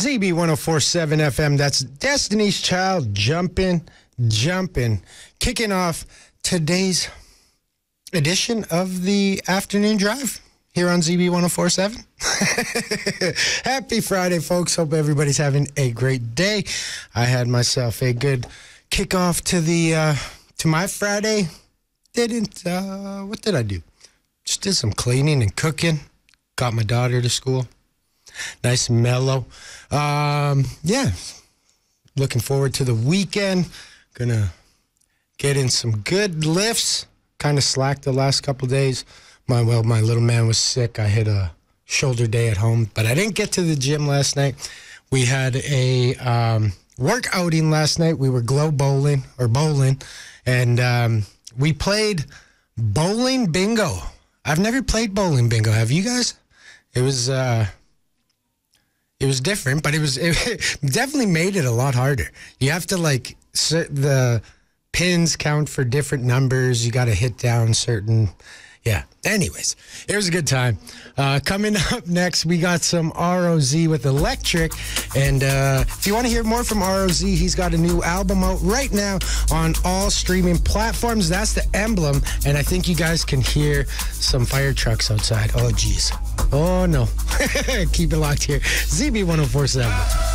ZB 104.7 FM. That's Destiny's Child jumping. Kicking off today's edition of the afternoon drive here on ZB 104.7. Happy Friday, folks. Hope everybody's having a great day. I had myself a good kickoff to my Friday. What did I do? Just did some cleaning and cooking. Got my daughter to school. Nice and mellow. Yeah. Looking forward to the weekend. Gonna get in some good lifts. Kind of slacked the last couple days. My little man was sick. I had a shoulder day at home, but I didn't get to the gym last night. We had a work outing last night. We were bowling, and we played bowling bingo. I've never played bowling bingo. Have you guys? It was different, but it definitely made it a lot harder. You have to the pins count for different numbers. You got to hit down certain. Yeah. Anyways, it was a good time. Coming up next, we got some ROZ with Electric. And if you want to hear more from ROZ, he's got a new album out right now on all streaming platforms. That's the Emblem. And I think you guys can hear some fire trucks outside. Oh, geez. Oh, no. Keep it locked here. ZB 104.7.